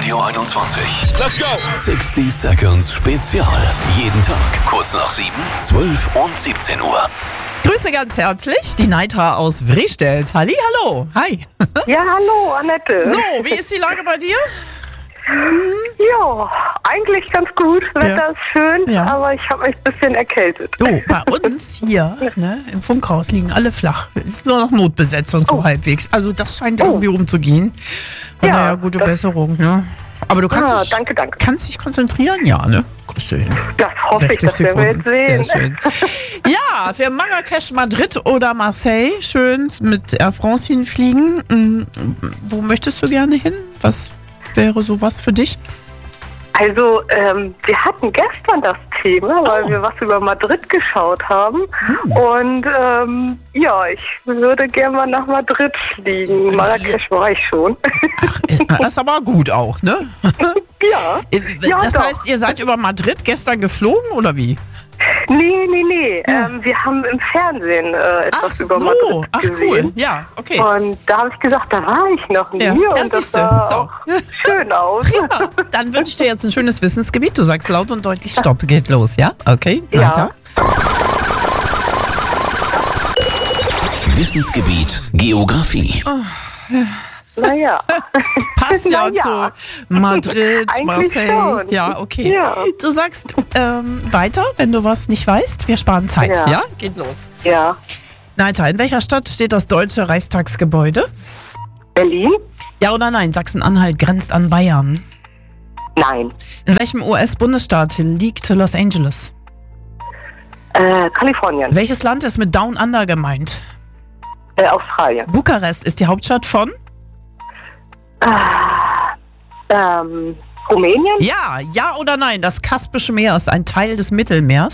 Radio 21. Let's go! 60 Seconds Spezial. Jeden Tag kurz nach 7, 12 und 17 Uhr. Grüße ganz herzlich, die Neitra aus Wrestedt. Hallo. Hi. Ja, hallo, Annette. So, wie ist die Lage bei dir? Ja, eigentlich ganz gut. Wetter ist schön, Ja. aber ich habe mich ein bisschen erkältet. Du, bei uns hier im Funkhaus liegen alle flach. Ist nur noch Notbesetzung so halbwegs. Also das scheint irgendwie umzugehen. Von Ja, daher gute das- Besserung, ne? Aber du kannst, danke. kannst dich konzentrieren, ja, ne? Kriegst du hin. Das hoffe ich, 60 dass wir jetzt sehen. Sehr schön. Ja, für Marrakesch, Madrid oder Marseille schön mit Air France hinfliegen. Wo möchtest du gerne hin? Was wäre sowas für dich? Also, wir hatten gestern das Thema, weil wir was über Madrid geschaut haben. Und ja, ich würde gerne mal nach Madrid fliegen. Marrakesch war ich schon. Das ist aber gut auch, ne? Ja. Ja, Das doch. heißt, ihr seid über Madrid gestern geflogen oder wie? Nee. Wir haben im Fernsehen etwas über Madrid Ach gesehen. cool. Ja, okay. Und da habe ich gesagt, da war ich noch nie. Ja, und ja, das siehste. sah So. auch schön aus. Ja, dann wünsche ich dir jetzt ein schönes Wissensgebiet. Du sagst laut und deutlich Stopp. Geht los, ja? Okay, Ja. weiter. Wissensgebiet Geografie. Naja. Passt ja Na ja. zu Madrid, Eigentlich Marseille. schon. Ja, okay. Ja. Du sagst weiter, wenn du was nicht weißt. Wir sparen Zeit. Ja, Ja. geht los. Ja. Neita, in welcher Stadt steht das Deutsche Reichstagsgebäude? Berlin? Ja oder nein? Sachsen-Anhalt grenzt an Bayern. Nein. In welchem US-Bundesstaat liegt Los Angeles? Kalifornien. Welches Land ist mit Down Under gemeint? Australien. Bukarest ist die Hauptstadt von? Rumänien? Ja oder nein? Das Kaspische Meer ist ein Teil des Mittelmeers.